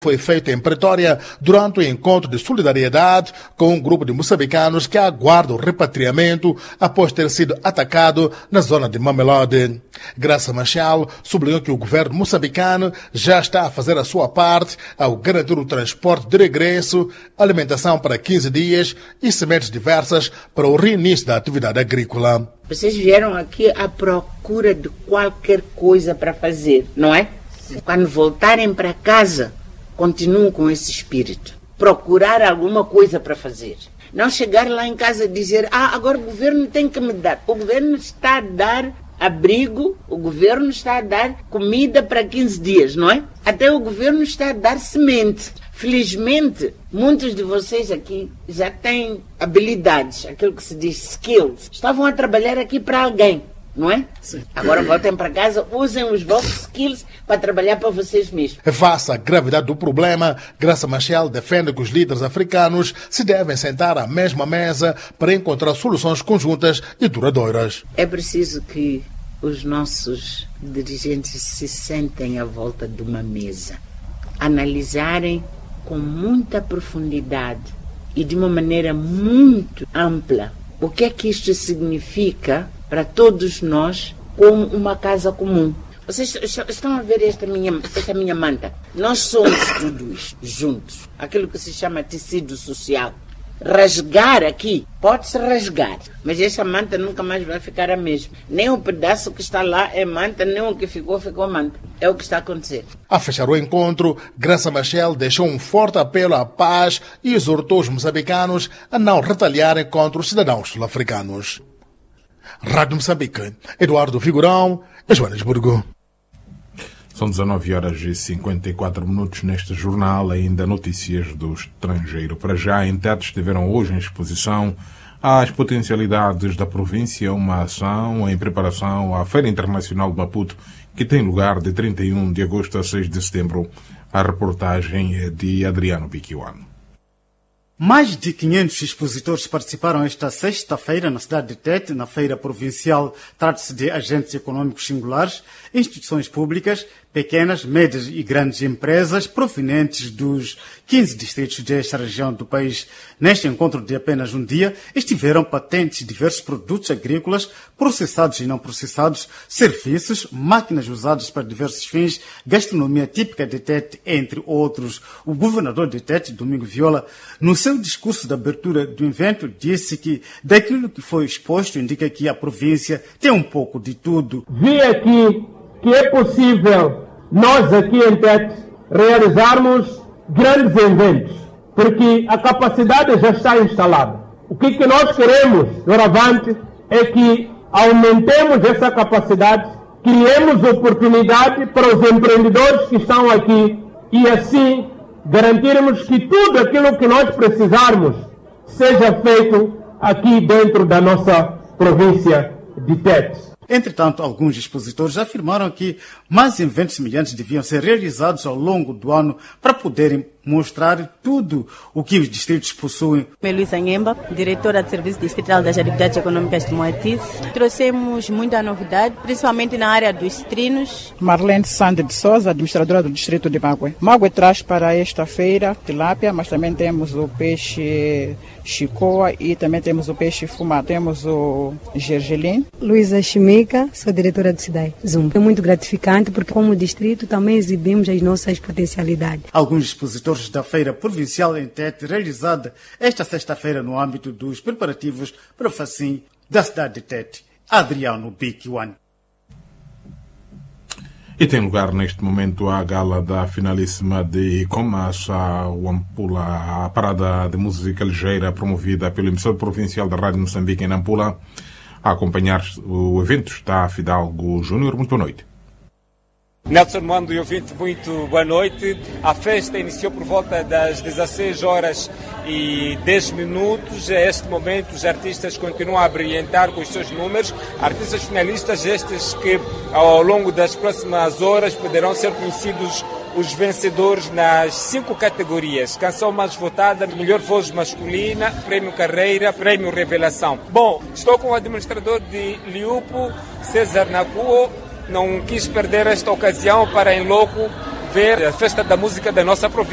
Foi feito em Pretória durante o encontro de solidariedade com um grupo de moçambicanos que aguardam o repatriamento após ter sido atacado na zona de Mamelodi. Graça Machel sublinhou que o governo moçambicano já está a fazer a sua parte ao garantir o transporte de regresso, alimentação para 15 dias e sementes diversas para o reinício da atividade agrícola. Vocês vieram aqui à procura de qualquer coisa para fazer, não é? Quando voltarem para casa, continuem com esse espírito. Procurar alguma coisa para fazer. Não chegar lá em casa e dizer, agora o governo tem que me dar. O governo está a dar abrigo, o governo está a dar comida para 15 dias, não é? Até o governo está a dar semente. Felizmente, muitos de vocês aqui já têm habilidades, aquilo que se diz skills. Estavam a trabalhar aqui para alguém, não é? Sim. Agora voltem para casa, usem os vossos skills para trabalhar para vocês mesmos. Face à gravidade do problema, Graça Machel defende que os líderes africanos se devem sentar à mesma mesa para encontrar soluções conjuntas e duradouras. É preciso que os nossos dirigentes se sentem à volta de uma mesa, analisarem com muita profundidade e de uma maneira muito ampla o que é que isto significa para todos nós como uma casa comum. Vocês estão a ver esta minha manta? Nós somos tudo isto juntos. Aquilo que se chama tecido social. Rasgar aqui, pode-se rasgar, mas essa manta nunca mais vai ficar a mesma. Nem o pedaço que está lá é manta, nem o que ficou manta. É o que está a acontecer. A fechar o encontro, Graça Machel deixou um forte apelo à paz e exortou os moçambicanos a não retaliarem contra os cidadãos sul-africanos. Rádio Moçambique, Eduardo Figurão, Joanesburgo. São 19h54 neste jornal, ainda notícias do estrangeiro. Para já, em Tete estiveram hoje em exposição as potencialidades da província, uma ação em preparação à Feira Internacional de Maputo, que tem lugar de 31 de agosto a 6 de setembro. A reportagem é de Adriano Biquiuano. Mais de 500 expositores participaram esta sexta-feira na cidade de Tete, na feira provincial. Trata-se de agentes econômicos singulares, instituições públicas, pequenas, médias e grandes empresas provenientes dos 15 distritos desta região do país. Neste encontro de apenas um dia, estiveram patentes diversos produtos agrícolas, processados e não processados, serviços, máquinas usadas para diversos fins, gastronomia típica de Tete, entre outros. O governador de Tete, Domingo Viola, no seu discurso de abertura do evento, disse que daquilo que foi exposto indica que a província tem um pouco de tudo. Vi aqui que é possível nós aqui em Tete realizarmos grandes eventos, porque a capacidade já está instalada. O que nós queremos, doravante, é que aumentemos essa capacidade, criemos oportunidade para os empreendedores que estão aqui e assim garantirmos que tudo aquilo que nós precisarmos seja feito aqui dentro da nossa província de Tete. Entretanto, alguns expositores afirmaram que mais eventos semelhantes deviam ser realizados ao longo do ano para poderem mostrar tudo o que os distritos possuem. Luísa Nhemba, diretora de Serviço Distrital das Atividades Econômicas de Moatize. Trouxemos muita novidade, principalmente na área dos trinos. Marlene Sande de Souza, administradora do distrito de Mague. Mague traz para esta feira tilápia, mas também temos o peixe chicoa e também temos o peixe fumado. Temos o gergelim. Luísa Chimica, sou diretora do CIDAI Zumba. É muito gratificante porque como distrito também exibimos as nossas potencialidades. Alguns expositores da Feira Provincial em Tete, realizada esta sexta-feira no âmbito dos preparativos para o Facim da cidade de Tete. Adriano Biquiuano. E tem lugar neste momento a gala da finalíssima de Comas, a parada de música ligeira promovida pelo emissor provincial da Rádio Moçambique em Nampula. A acompanhar o evento está Fidalgo Júnior. Muito boa noite. Nelson Mando e ouvinte, muito boa noite. A festa iniciou por volta das 16h10. A este momento, os artistas continuam a brilhantar com os seus números. Artistas finalistas estes que, ao longo das próximas horas, poderão ser conhecidos os vencedores nas 5 categorias. Canção mais votada, melhor voz masculina, Prémio Carreira, Prémio Revelação. Bom, estou com o administrador de Liupo, César Nakuo. Não quis perder esta ocasião para, em loco, ver a festa da música da nossa província.